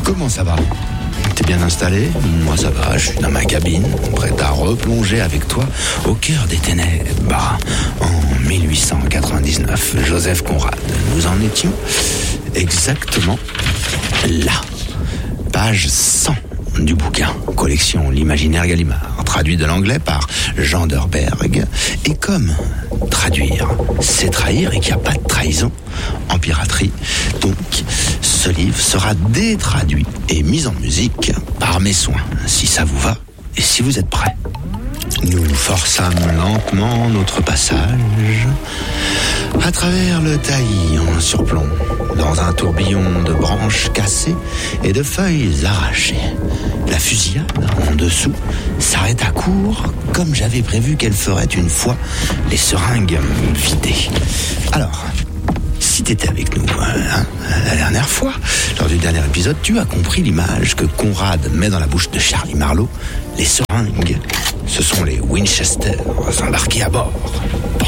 Comment ça va? T'es bien installé? Moi ça va, je suis dans ma cabine, prête à replonger avec toi au cœur des ténèbres. En 1899, Joseph Conrad, nous en étions exactement là. Page 100 du bouquin, collection L'Imaginaire Gallimard, traduit de l'anglais par Jean Derberg. Et comme traduire, c'est trahir et qu'il n'y a pas de trahison en piraterie, donc ce livre sera détraduit et mis en musique par mes soins, si ça vous va et si vous êtes prêts. Nous forçâmes lentement notre passage à travers le taillis en surplomb, dans un tourbillon de branches cassées et de feuilles arrachées. La fusillade, en dessous, s'arrêta court, comme j'avais prévu qu'elle ferait une fois les seringues vidées. Alors, si t'étais avec nous la dernière fois, lors du dernier épisode, tu as compris l'image que Conrad met dans la bouche de Charlie Marlowe. Les seringues, ce sont les Winchester embarqués à bord.